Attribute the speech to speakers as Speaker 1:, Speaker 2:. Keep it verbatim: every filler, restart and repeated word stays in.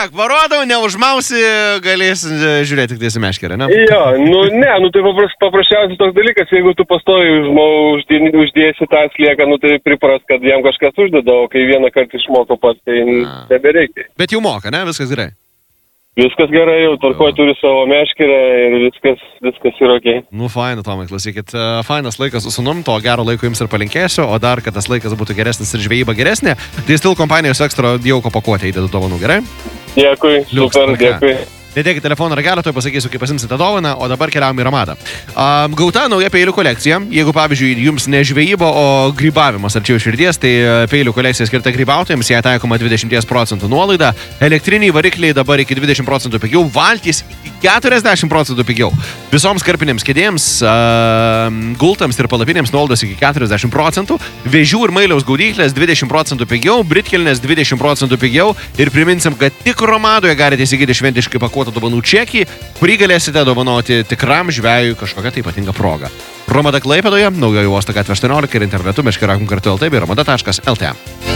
Speaker 1: Žiūrėk, parodau, neužmausi, galės žiūrėti tik tiesi meškerę, ne?
Speaker 2: Jo, nu ne, nu tai papras, paprasčiausias toks dalykas, jeigu tu pastoji uždė, uždėsi tą slieką, nu tai pripras, kad jam kažkas uždeda, o kai vieną kartą išmoko pats, tai nebereikia.
Speaker 1: Bet jau moka, ne? Viskas gerai.
Speaker 2: Viskas gerai, jau tvarkoj turi savo meškerę ir viskas, viskas yra okei. Okay.
Speaker 1: Nu, faina, Tomai, klausykit. Fainas laikas su sunum, to gero laiko jums ir palinkėsiu, o dar, kad tas laikas būtų geresnis ir žvejyba geresnė, tai Stihl kompanijos ekstra jauko pakuotė įdedu dovanų, gerai?
Speaker 2: Dėkui,
Speaker 1: Liuks,
Speaker 2: super, dėkui.
Speaker 1: Nedėkit telefoną ragelio, toj pasakysiu, kaip pasimsite dovaną, o dabar keliavom į Ramadą. Um, gauta nauja peilių kolekcija. Jeigu, pavyzdžiui, jums ne žvejyba, o grybavimas arčiau širdies, tai peilių kolekcija skirta grybautojams, jai taikoma dvidešimt procentų nuolaida. Elektriniai varikliai dabar iki dvidešimt procentų pigiau, valtys iki keturiasdešimt procentų pigiau. Visoms karpinėms kėdėms, uh, gultams ir palapinėms nuolaidos iki keturiasdešimt procentų. Vėžių ir mailiaus gaudyklės dvidešimt procentų pigiau, britkelnės dvidešimt procentų pigiau. Ir priminsim, kad tik Ramadoje galite įsigyti šventiškai pakuotą dovanų čekį, kurį galėsite dovanoti tikram žvejui kažkokią tai ypatingą progą. Ramada Klaipėdoje, naujojo uosto gatvė aštuoniolika ir internetu meškerakum kartu lt bei ramada taškas lt.